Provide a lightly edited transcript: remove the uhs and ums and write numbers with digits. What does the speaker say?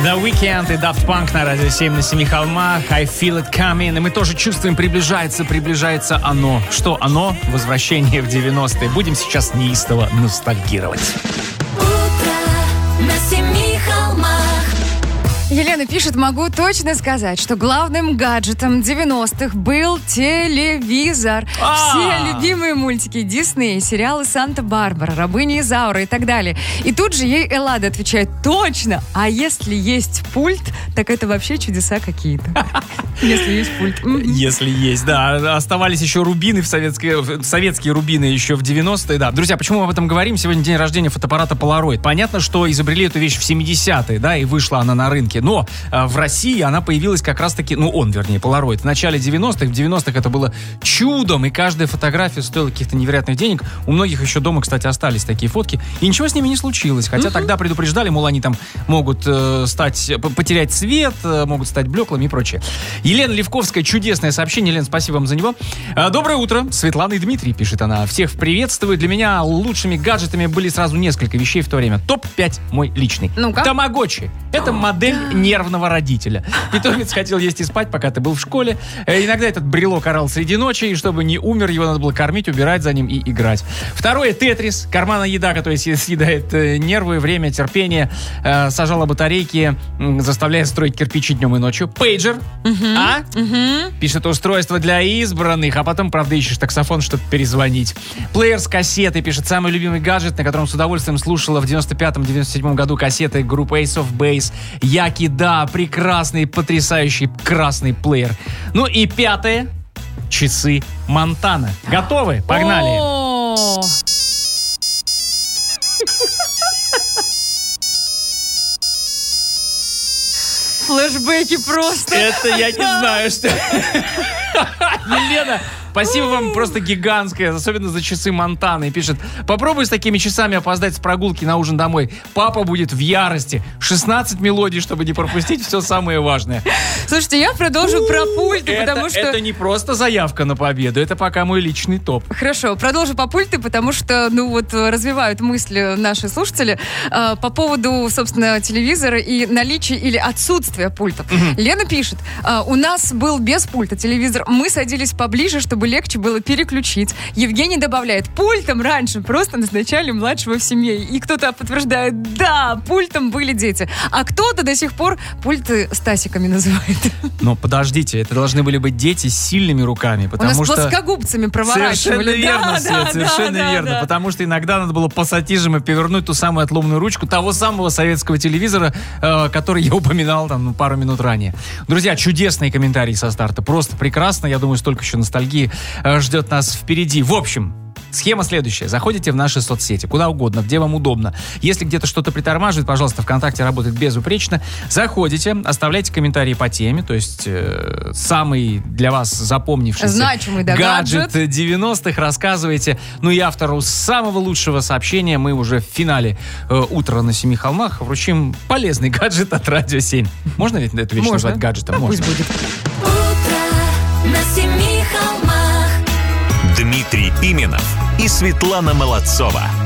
The Weeknd и Daft Punk на радио 7 на Семи холмах. I feel it coming. И мы тоже чувствуем, приближается оно. Что оно? Возвращение в 90-е. Будем сейчас неистово ностальгировать. Утро на Семи холмах. Елена пишет, могу точно сказать, что главным гаджетом 90-х был телевизор. Все любимые мультики Дисней, сериалы Санта-Барбара, Рабыня Изаура и так далее. И тут же ей Эллада отвечает, точно, а если есть пульт, так это вообще чудеса какие-то. Если есть пульт. Если есть, да. Оставались еще рубины, советские рубины еще в 90-е, да. Друзья, почему мы об этом говорим? Сегодня день рождения фотоаппарата Polaroid. Понятно, что изобрели эту вещь в 70-е, да, и вышла она на рынке. Но в России она появилась как раз-таки, Polaroid, в начале 90-х. В 90-х это было чудом, и каждая фотерапия стоила каких-то невероятных денег. У многих еще дома, кстати, остались такие фотки. И ничего с ними не случилось. Хотя тогда предупреждали, мол, они там могут потерять цвет, могут стать блеклыми и прочее. Елена Левковская, чудесное сообщение. Елена, спасибо вам за него. Доброе утро. Светлана и Дмитрий, пишет она. Всех приветствую. Для меня лучшими гаджетами были сразу несколько вещей в то время. Топ-5 мой личный. Ну-ка. Тамагочи. Это модель нервного родителя. Питомец хотел есть и спать, пока ты был в школе. Иногда этот брелок орал среди ночи, и чтобы не умер, его надо было кормить, убирать за ним и играть. Второе — Тетрис. Карманная еда, которая съедает нервы, время, терпение. Сажала батарейки, заставляя строить кирпичи днем и ночью. Пейджер. Пишет, устройство для избранных, а потом, правда, ищешь таксофон, чтобы перезвонить. Плеер с кассетой. Пишет, самый любимый гаджет, на котором с удовольствием слушала в 95-97 году кассеты группы Ace of Base. Яки, да, прекрасный, потрясающий красный плеер. Ну и пятое — часы Монтана. Готовы? Погнали! Флэшбэки просто. Это я не знаю, что... Елена, спасибо вам просто гигантское, особенно за часы Монтаны. Пишет, попробуй с такими часами опоздать с прогулки на ужин домой. Папа будет в ярости. 16 мелодий, чтобы не пропустить все самое важное. Слушайте, я продолжу про пульты, потому что... Это не просто заявка на победу, это пока мой личный топ. Хорошо, продолжу по пульты, потому что, развивают мысли наши слушатели по поводу, собственно, телевизора и наличия или отсутствия пультов. Лена пишет, у нас был без пульта телевизор, мы садились поближе, чтобы легче было переключить. Евгений добавляет, пультом раньше просто назначали младшего в семье. И кто-то подтверждает, да, пультом были дети. А кто-то до сих пор пульты Стасиками называет. Но подождите, это должны были быть дети с сильными руками, потому у нас что... плоскогубцами проворачивали. Совершенно верно, Свет, совершенно верно. Потому что иногда надо было пассатижем и повернуть ту самую отломную ручку того самого советского телевизора, который я упоминал там пару минут ранее. Друзья, чудесные комментарии со старта. Просто прекрасно. Я думаю, столько еще ностальгии ждет нас впереди. В общем, схема следующая. Заходите в наши соцсети, куда угодно, где вам удобно. Если где-то что-то притормаживает, пожалуйста, ВКонтакте работает безупречно. Заходите, оставляйте комментарии по теме, то есть самый для вас запомнившийся значимый, да, гаджет 90-х рассказывайте. Ну и автору самого лучшего сообщения мы уже в финале «Утра на Семи холмах» вручим полезный гаджет от Радио 7. Можно ведь эту вещь назвать гаджетом? Можно. Пусть будет. Утро на Семи холмах. Дмитрий Пименов и Светлана Молодцова.